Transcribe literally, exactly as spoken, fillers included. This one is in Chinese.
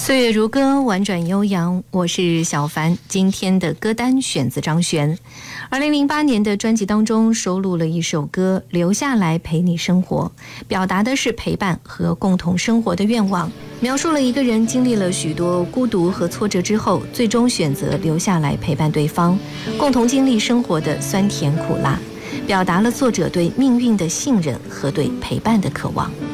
岁月如歌，婉转悠扬。我是小凡，今天的歌单选自张悬。二零零八年的专辑当中收录了一首歌《留下来陪你生活》，表达的是陪伴和共同生活的愿望，描述了一个人经历了许多孤独和挫折之后，最终选择留下来陪伴对方，共同经历生活的酸甜苦辣，表达了作者对命运的信任和对陪伴的渴望。